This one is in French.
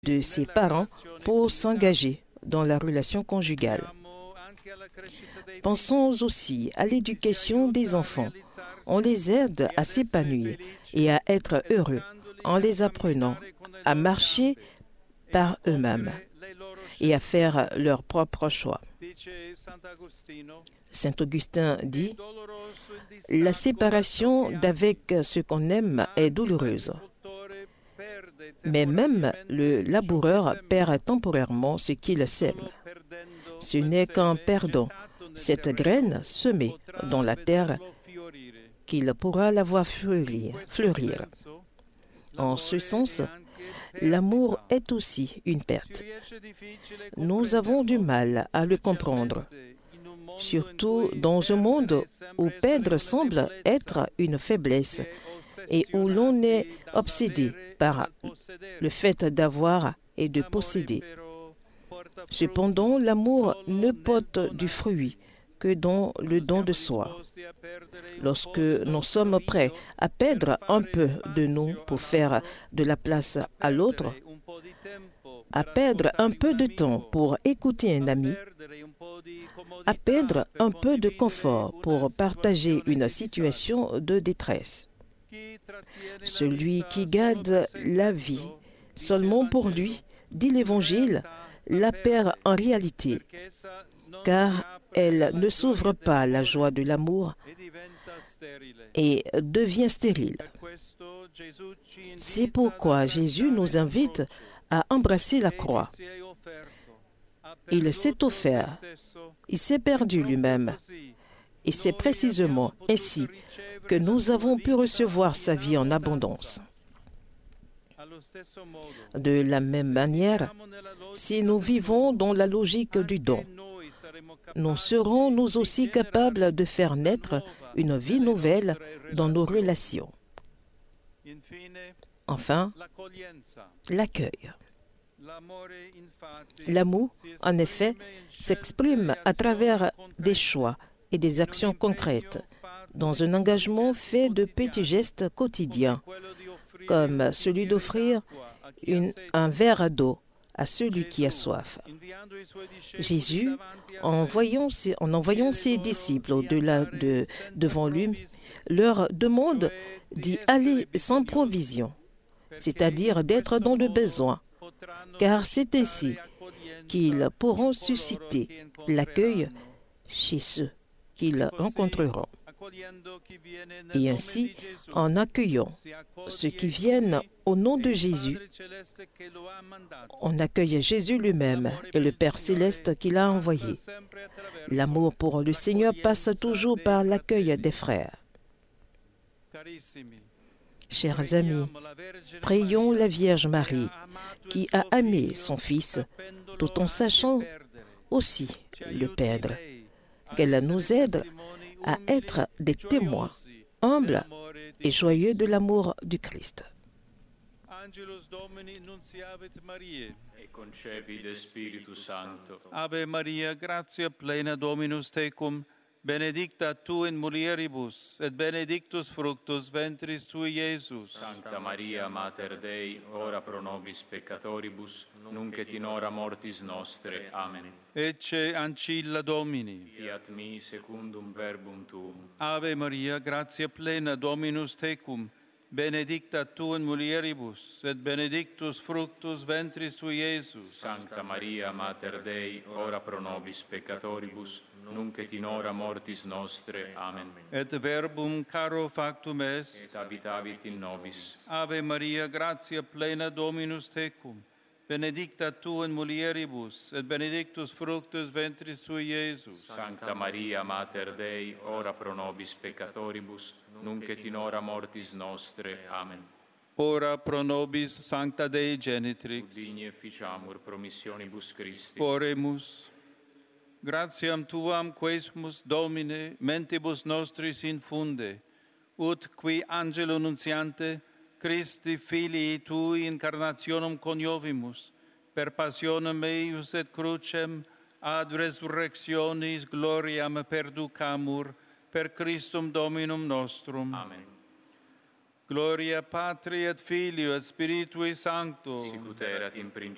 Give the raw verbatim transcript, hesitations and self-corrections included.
de ses parents pour s'engager dans la relation conjugale. Pensons aussi à l'éducation des enfants. On les aide à s'épanouir et à être heureux en les apprenant à marcher par eux-mêmes et à faire leurs propres choix. Saint Augustin dit « La séparation d'avec ce qu'on aime est douloureuse, mais même le laboureur perd temporairement ce qu'il sème. Ce n'est qu'en perdant cette graine semée dans la terre qu'il pourra la voir fleurir. fleurir. En ce sens, l'amour est aussi une perte. Nous avons du mal à le comprendre, surtout dans un monde où perdre semble être une faiblesse et où l'on est obsédé par le fait d'avoir et de posséder. Cependant, l'amour ne porte du fruit que dans le don de soi. Lorsque nous sommes prêts à perdre un peu de nous pour faire de la place à l'autre, à perdre un peu de temps pour écouter un ami, à perdre un peu de confort pour partager une situation de détresse. Celui qui garde la vie seulement pour lui, dit l'Évangile, la perd en réalité, car elle ne s'ouvre pas à la joie de l'amour et devient stérile. C'est pourquoi Jésus nous invite à embrasser la croix. Il s'est offert, il s'est perdu lui-même, et c'est précisément ainsi que nous avons pu recevoir sa vie en abondance. De la même manière, si nous vivons dans la logique du don, nous serons nous aussi capables de faire naître une vie nouvelle dans nos relations. Enfin, l'accueil. L'amour, en effet, s'exprime à travers des choix et des actions concrètes, dans un engagement fait de petits gestes quotidiens, comme celui d'offrir une, un verre d'eau à celui qui a soif. Jésus, en, voyant, en envoyant ses disciples au-delà de, devant lui, leur demande d'y aller sans provision, c'est-à-dire d'être dans le besoin, car c'est ainsi qu'ils pourront susciter l'accueil chez ceux qu'ils rencontreront. Et ainsi, en accueillant ceux qui viennent au nom de Jésus, on accueille Jésus lui-même et le Père céleste qui l'a envoyé. L'amour pour le Seigneur passe toujours par l'accueil des frères. Chers amis, prions la Vierge Marie qui a aimé son Fils tout en sachant aussi le perdre, qu'elle nous aide à être des témoins humbles et joyeux de l'amour du Christ. Angelus Domini nunciavit Mariae, et concepit de Spiritus Sancto. Ave Maria, gratia plena Dominus tecum, benedicta tu in mulieribus, et benedictus fructus ventris tui, Iesus. Sancta Maria, Mater Dei, ora pro nobis peccatoribus, nunc et in hora mortis nostre. Amen. Ecce ancilla Domini. Fiat mi secundum verbum tuum. Ave Maria, gratia plena Dominus tecum, benedicta tu in mulieribus, et benedictus fructus ventris tui, Iesus. Sancta Maria, Mater Dei, ora pro nobis peccatoribus, nunc et in hora mortis nostre. Amen. Et verbum caro factum est, et habitavit in nobis. Ave Maria, gratia plena Dominus tecum, benedicta tu in mulieribus, et benedictus fructus ventris tui, Iesus. Sancta Maria, Mater Dei, ora pro nobis peccatoribus, nunc et in hora mortis nostre. Amen. Ora pro nobis Sancta Dei Genitrix, ut digni efficiamur promissionibus Christi. Oremus. Gratiam Tuam quesumus, Domine, mentibus nostris infunde, ut qui angelo nuntiante, Christi filii Tui incarnationem coniovimus, per passionem eius et crucem, ad resurrectionis gloriam perducamur, per Christum Dominum nostrum. Amen. Gloria Patri et Filio et Spiritui Sancto. Sicut erat in principio